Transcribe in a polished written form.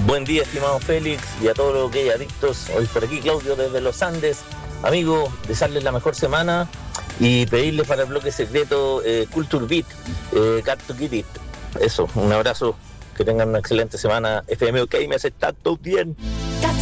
Buen día, estimado Félix, y a todos los que hay adictos. Hoy por aquí Claudio desde los Andes. Amigo, desearles la mejor semana y pedirles para el bloque secreto Culture Beat, Got to Get It. Eso, un abrazo, que tengan una excelente semana. FM OK, me hace tanto bien.